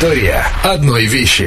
История одной вещи.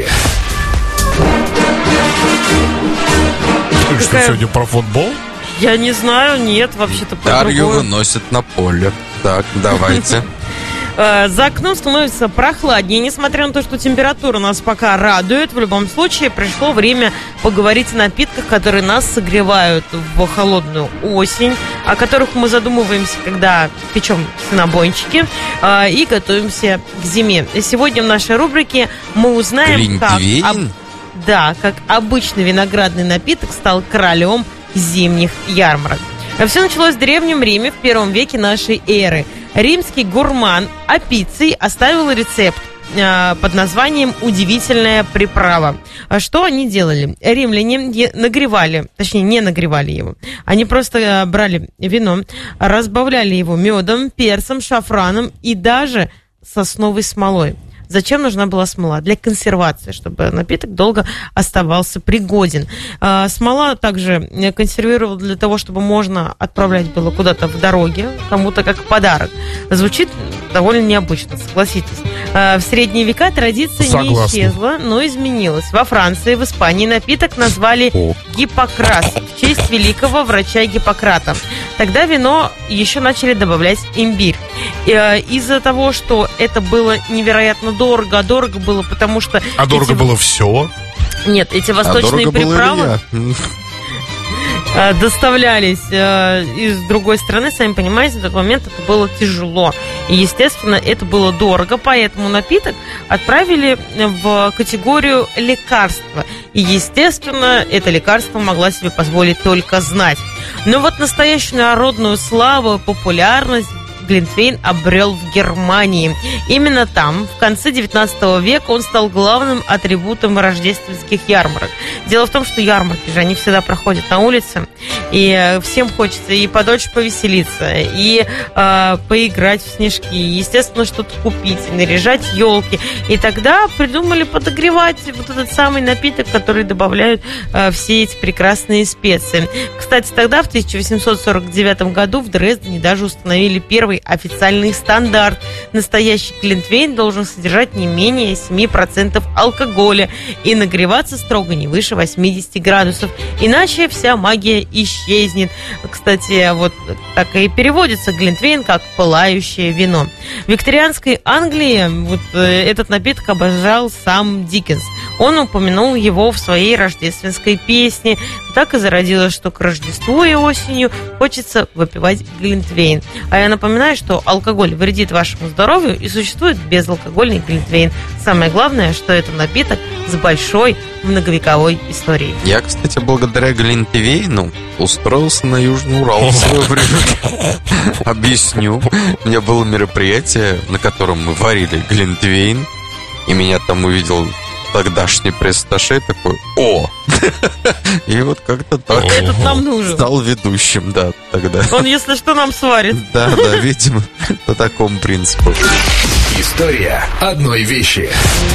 Что сегодня про футбол? Я не знаю, нет, вообще-то про Дарью другое. выносят на поле. Так, давайте. За окном становится прохладнее. Несмотря на то, что температура нас пока радует, в любом случае пришло время поговорить о напитках, которые нас согревают в холодную осень, о которых мы задумываемся, когда печем синабончики и готовимся к зиме. И сегодня в нашей рубрике мы узнаем, как обычный виноградный напиток стал королем зимних ярмарок. Все началось в Древнем Риме в 1 веке нашей эры. Римский гурман Апиций оставил рецепт под названием «Удивительная приправа». Что они делали? Римляне не нагревали его. Они просто брали вино, разбавляли его медом, перцем, шафраном и даже сосновой смолой. Зачем нужна была смола? Для консервации, чтобы напиток долго оставался пригоден. Смола также консервировала для того, чтобы можно отправлять было куда-то в дороге, кому-то как подарок. Звучит довольно необычно, согласитесь. В средние века традиция не исчезла, но изменилась. Во Франции, в Испании напиток назвали Гиппокрас в честь великого врача Гиппократа. Тогда вино еще начали добавлять имбирь. Из-за того, что это было невероятно дорого, было, потому что... дорого было все? Нет, эти восточные приправы доставлялись из другой страны, сами понимаете, на тот момент это было тяжело. И, естественно, это было дорого, поэтому напиток отправили в категорию лекарства. И, естественно, это лекарство могла себе позволить только знать. Но вот настоящую народную славу, популярность глинтвейн обрел в Германии. Именно там, в конце 19 века, он стал главным атрибутом рождественских ярмарок. Дело в том, что ярмарки же, они всегда проходят на улице, и всем хочется и подольше повеселиться, и поиграть в снежки, и, естественно, что-то купить, и наряжать елки. И тогда придумали подогревать вот этот самый напиток, который добавляют все эти прекрасные специи. Кстати, тогда, в 1849 году, в Дрездене даже установили первый официальный стандарт. Настоящий глинтвейн должен содержать не менее 7% алкоголя и нагреваться строго не выше 80 градусов. Иначе вся магия исчезнет. Кстати, вот так и переводится глинтвейн как «пылающее вино». В викторианской Англии вот этот напиток обожал сам Диккенс. Он упомянул его в своей рождественской песне. Так и зародилось, что к Рождеству и осенью хочется выпивать глинтвейн. А я напоминаю, что алкоголь вредит вашему здоровью, и существует безалкогольный глинтвейн. Самое главное, что это напиток с большой многовековой историей. Я, кстати, благодаря глинтвейну устроился на Южный Урал в свое время. Объясню. У меня было мероприятие, на котором мы варили глинтвейн, и меня там увидел тогдашний пресс-атташе, такой: «О!» И вот как-то так этот нам нужен. Стал ведущим, да, тогда. Он, если что, нам сварит. Да, видимо, по такому принципу. История одной вещи.